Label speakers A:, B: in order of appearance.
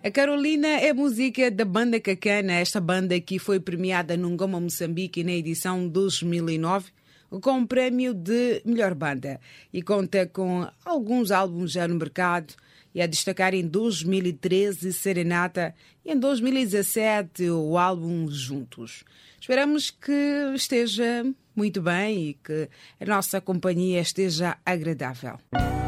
A: A Carolina é música da banda Cacana, esta banda que foi premiada no Ngoma Moçambique na edição 2009 com o prémio de melhor banda e conta com alguns álbuns já no mercado e a destacar em 2013 Serenata e em 2017 o álbum Juntos. Esperamos que esteja muito bem e que a nossa companhia esteja agradável.